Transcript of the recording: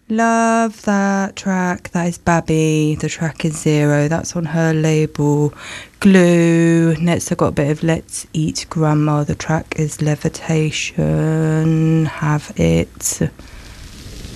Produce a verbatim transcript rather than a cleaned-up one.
Love that track. That is Babby. The track is Zero. That's on her label Glue. Next I got a bit of Let's Eat Grandma. The track is Levitation. Have it.